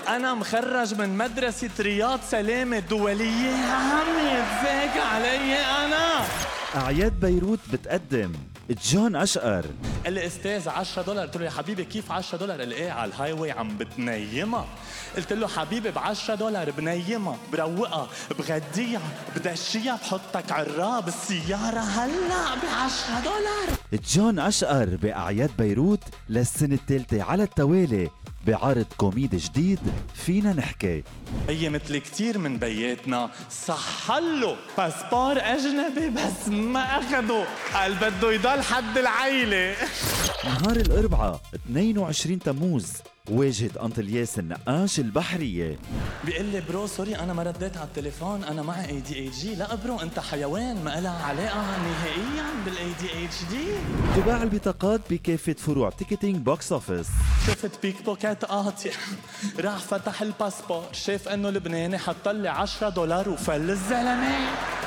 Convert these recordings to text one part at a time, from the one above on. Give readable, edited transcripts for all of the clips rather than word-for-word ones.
أنا مخرج من مدرسة رياض سلامة الدولية، عم يتفاجئ علي أنا. أعياد بيروت بتقدم جون أشقر. قال لي استاذ $10. قلت له يا حبيبي كيف $10؟ قال لي ايه على الهاي واي عم بتنيمها. قلت له حبيبي $10 بنيمها بروقها بغديها بدشيها بحطك عراب السيارة هلا $10. جون أشقر بأعياد بيروت للسنة الثالثة على التوالي بعرض كوميدي جديد فينا نحكي. هي مثل كتير من بياتنا صحله باسبور أجنبي بس ما أخده، قال بده يضل حد العيلة. نهار الأربعاء 22 تموز واجهة أنطلياس النقاش البحرية. بيقول لي برو سوري أنا ما رديت على التليفون، أنا معي ADHD. لا برو أنت حيوان ما لها علاقة نهائيا بالADHD. تباع البطاقات بكافة فروع تيكتينج بوكس أوفيس. شفت بيك بوكيت قاطع راح فتح الباسبور شاف انه لبناني حط لي $10 وفل الزلمه.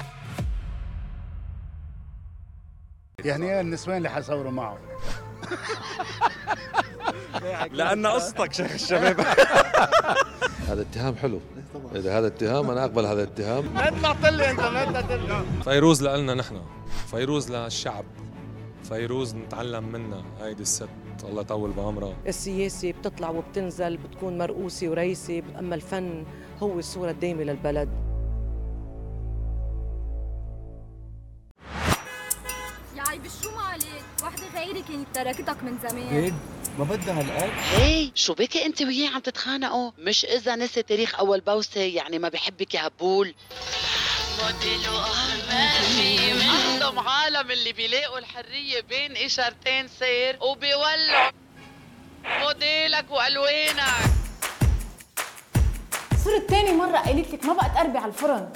يعني ايه النسوان اللي حصوروا معه؟ لأن قصتك شيخ الشباب. هذا اتهام حلو. إذا هذا اتهام أنا أقبل هذا الاتهام. ما طلعت لي انت، ما تطلع. فيروز لنا نحن، فيروز للشعب، فيروز نتعلم منها. هيدي الست الله يطول بعمرها. السياسة بتطلع وبتنزل، بتكون مرؤوسة ورئيسة، أما الفن هو الصورة الدائمة للبلد. يا عيب شو ما عليك، وحدة غيري كانت تركتك من زمان. هيك ما بدها هالقد؟ ايه شو بكي انت وياه عم تتخانقوا؟ مش اذا نسي تاريخ اول بوسه يعني ما بحبك يا هبول. موديل وأحمامي من أعظم عالم اللي بيلاقوا الحرية بين إشارتين سير وبيولعوا موديلك وألوانك. صرت تاني مرة قايلت لك ما بقى تقربي على الفرن.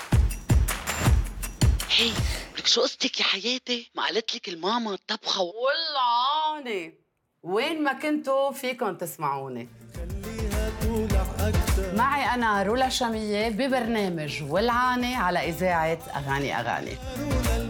هي لك شو قصتك يا حياتي؟ ما قالت لك الماما طبخة والله وين ما كنتوا فيكن تسمعوني. معي أنا رولا شامية ببرنامج ولعانة على إذاعة أغاني.